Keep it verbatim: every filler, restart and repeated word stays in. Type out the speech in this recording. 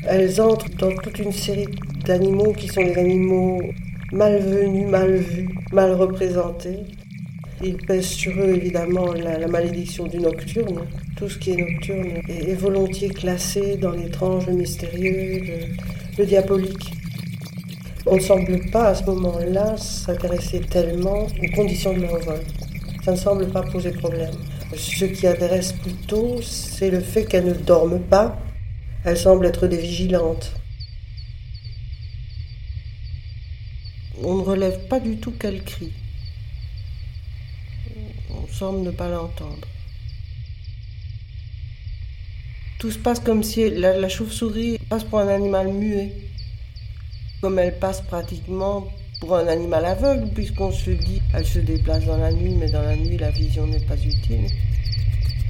Elles entrent dans toute une série d'animaux qui sont des animaux malvenus, mal vus, mal représentés. Il pèse sur eux évidemment la, la malédiction du nocturne. Tout ce qui est nocturne est, est volontiers classé dans l'étrange, le mystérieux, le, le diabolique. On ne semble pas à ce moment-là s'intéresser tellement aux conditions de leur vol. Ça ne semble pas poser problème. Ce qui intéresse plutôt, c'est le fait qu'elles ne dorment pas. Elles semblent être des vigilantes. On ne relève pas du tout qu'elles crient. On semble ne pas l'entendre. Tout se passe comme si la, la chauve-souris passe pour un animal muet. Comme elle passe pratiquement pour un animal aveugle, puisqu'on se dit qu'elle se déplace dans la nuit, mais dans la nuit, la vision n'est pas utile.